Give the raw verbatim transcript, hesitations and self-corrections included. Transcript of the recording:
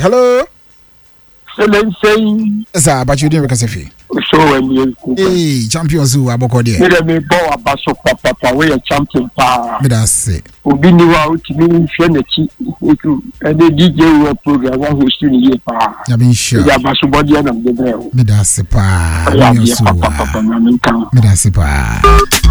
Hello. Saying, sir, but you didn't receive. So when you hey, champions who are boko there. Me bo abaso papa we a champion pa. Me da say. Obi ni wa o ti mi hwe na chi eku e dey D J we program wa host ni ye pa. Ya bin sure. Ya abaso body na me dey. Me da say pa. Ya papa papa na me kan. Me da say pa.